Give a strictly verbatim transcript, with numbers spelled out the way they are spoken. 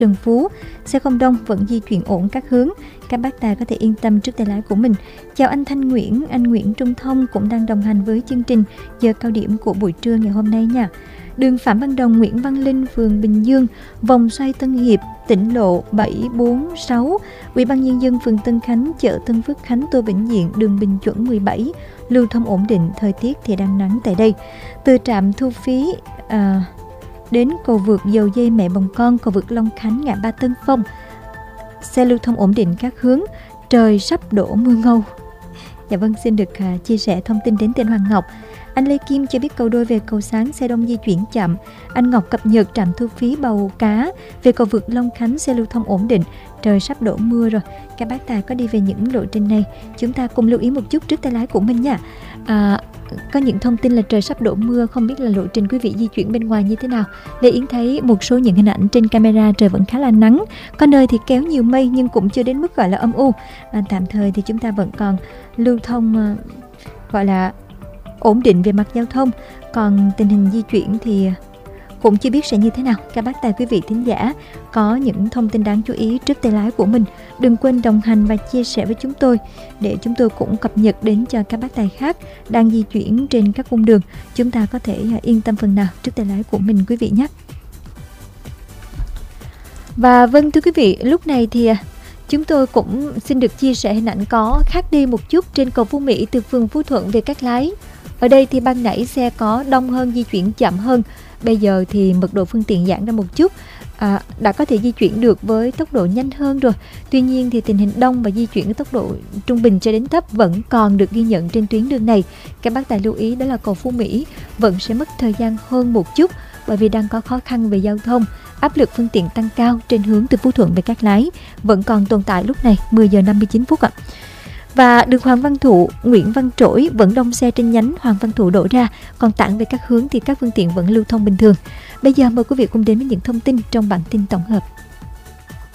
Trần Phú, xe không đông, vẫn di chuyển ổn các hướng. Các bác tài có thể yên tâm trước tay lái của mình. Chào anh Thanh Nguyễn, anh Nguyễn Trung Thông cũng đang đồng hành với chương trình giờ cao điểm của buổi trưa ngày hôm nay nha. Đường Phạm Văn Đồng, Nguyễn Văn Linh, phường Bình Dương, vòng xoay Tân Hiệp, tỉnh lộ bảy bốn sáu, Ủy ban nhân dân phường Tân Khánh, chợ Tân Phước Khánh, Tô Vĩnh Diện, đường Bình Chuẩn mười bảy, lưu thông ổn định, thời tiết thì đang nắng tại đây. Từ trạm thu phí à, đến cầu vượt dầu dây Mẹ Bồng Con, cầu vượt Long Khánh, ngã ba Tân Phong, xe lưu thông ổn định các hướng, trời sắp đổ mưa ngâu. Dạ vâng, xin được uh, chia sẻ thông tin đến tên Hoàng Ngọc. Anh Lê Kim cho biết cầu đôi về cầu Sáng xe đông di chuyển chậm. Anh Ngọc cập nhật trạm thu phí Bầu Cá về cầu vượt Long Khánh xe lưu thông ổn định, trời sắp đổ mưa rồi. Các bác tài có đi về những lộ trình này, chúng ta cùng lưu ý một chút trước tay lái của mình nha. À, có những thông tin là trời sắp đổ mưa, không biết là lộ trình quý vị di chuyển bên ngoài như thế nào. Lê Yến thấy một số những hình ảnh trên camera trời vẫn khá là nắng, có nơi thì kéo nhiều mây nhưng cũng chưa đến mức gọi là âm u. À, tạm thời thì chúng ta vẫn còn lưu thông uh, gọi là ổn định về mặt giao thông, còn tình hình di chuyển thì cũng chưa biết sẽ như thế nào. Các bác tài quý vị thính giả có những thông tin đáng chú ý trước tay lái của mình, đừng quên đồng hành và chia sẻ với chúng tôi để chúng tôi cũng cập nhật đến cho các bác tài khác đang di chuyển trên các cung đường. Chúng ta có thể yên tâm phần nào trước tay lái của mình quý vị nhé. Và vâng thưa quý vị, lúc này thì chúng tôi cũng xin được chia sẻ hình ảnh có khác đi một chút trên cầu Phú Mỹ từ phường Phú Thuận về Cát Lái. Ở đây thì ban nãy xe có đông hơn, di chuyển chậm hơn. Bây giờ thì mật độ phương tiện giảm ra một chút, à, đã có thể di chuyển được với tốc độ nhanh hơn rồi. Tuy nhiên thì tình hình đông và di chuyển với tốc độ trung bình cho đến thấp vẫn còn được ghi nhận trên tuyến đường này. Các bác tài lưu ý đó là cầu Phú Mỹ vẫn sẽ mất thời gian hơn một chút bởi vì đang có khó khăn về giao thông. Áp lực phương tiện tăng cao trên hướng từ Phú Thuận về Cát Lái vẫn còn tồn tại lúc này mười giờ năm mươi chín phút ạ. Và đường Hoàng Văn Thụ, Nguyễn Văn Trỗi vẫn đông xe trên nhánh Hoàng Văn Thụ đổ ra, còn tản về các hướng thì các phương tiện vẫn lưu thông bình thường. Bây giờ mời quý vị cùng đến với những thông tin trong bản tin tổng hợp.